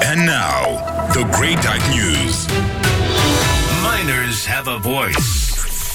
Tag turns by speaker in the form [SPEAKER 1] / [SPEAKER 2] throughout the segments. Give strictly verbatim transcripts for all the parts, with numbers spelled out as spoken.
[SPEAKER 1] And now, the Great Dyke News.
[SPEAKER 2] Miners have a voice.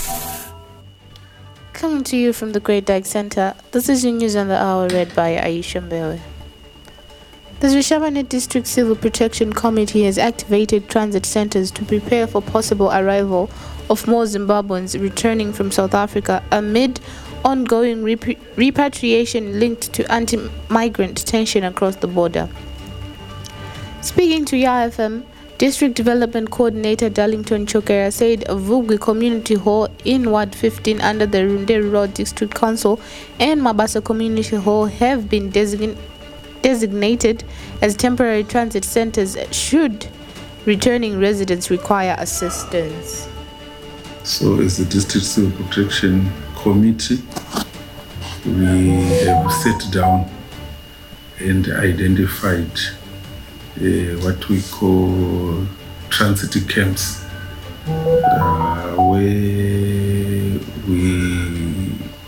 [SPEAKER 3] Coming to you from the Great Dyke Center, this is your news on the hour read by Aisha Mbewe. The Rishabane District Civil Protection Committee has activated transit centers to prepare for possible arrival of more Zimbabweans returning from South Africa amid ongoing repri- repatriation linked to anti-migrant tension across the border. Speaking to YA F M, District Development Coordinator Darlington Chokera said Vugwi Community Hall in Ward fifteen under the Runde Road District Council and Mabasa Community Hall have been design- designated as temporary transit centers should returning residents require assistance.
[SPEAKER 4] So as the District Civil Protection Committee, we have sat down and identified Uh, what we call transit camps, uh, where we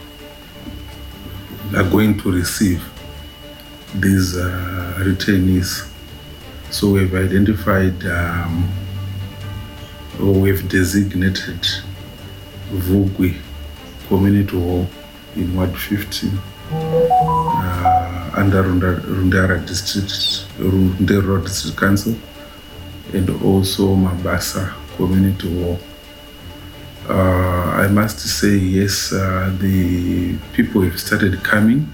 [SPEAKER 4] are going to receive these uh, returnees. So we've identified um, or we've designated Vugwi Community Hall in Ward fifteen. Uh, under Rundara District, Runde Road District Council, and also Mabasa Community Hall. Uh, I must say, yes, uh, the people have started coming.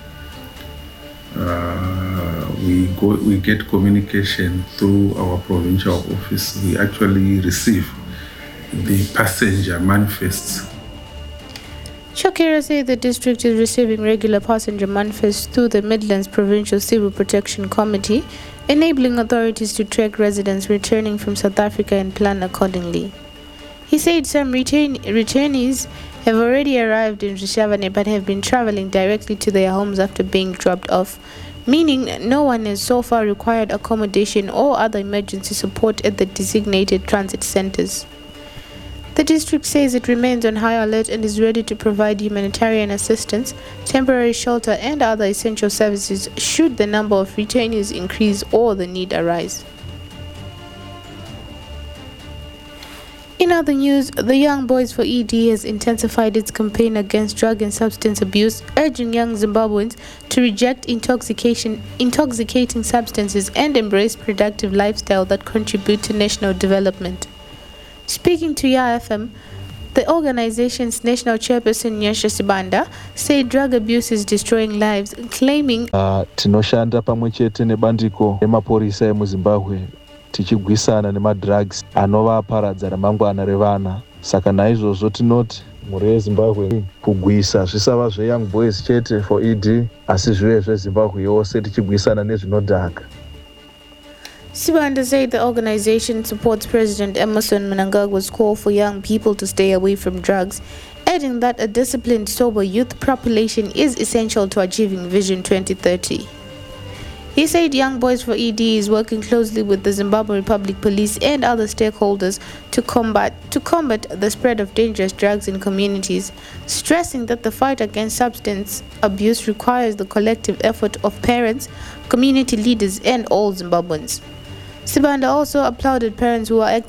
[SPEAKER 4] Uh, we go, we get communication through our provincial office. We actually receive the passenger manifests.
[SPEAKER 3] Chokera said the district is receiving regular passenger manifests through the Midlands Provincial Civil Protection Committee, enabling authorities to track residents returning from South Africa and plan accordingly. He said some return- returnees have already arrived in Rishabane but have been travelling directly to their homes after being dropped off, meaning no one has so far required accommodation or other emergency support at the designated transit centres. The district says it remains on high alert and is ready to provide humanitarian assistance, temporary shelter and other essential services should the number of returnees increase or the need arise. In other news, the Young Boys for E D has intensified its campaign against drug and substance abuse, urging young Zimbabweans to reject intoxication, intoxicating substances and embrace productive lifestyle that contribute to national development. Speaking to YA F M, the organization's national chairperson Nyasha Sibanda said drug abuse is destroying lives, claiming
[SPEAKER 5] uh, tinoshanda pamwe chete nebandiko remaporisa emuzimbabwe tichigwisana nemadrugs anova paradza ramangwana revana. Saka naizvozvo tinoti mhuri yezimbabwe kugwisa zvisava zveyoung boys chete for E D asi zvive zvezimbabwe yose tichigwisana nezvinodhaka.
[SPEAKER 3] Sibanda said the organization supports President Emmerson Mnangagwa's call for young people to stay away from drugs, adding that a disciplined, sober youth population is essential to achieving Vision twenty thirty. He said Young Boys for E D is working closely with the Zimbabwe Republic Police and other stakeholders to combat to combat the spread of dangerous drugs in communities, stressing that the fight against substance abuse requires the collective effort of parents, community leaders, and all Zimbabweans. Sibanda also applauded parents who are active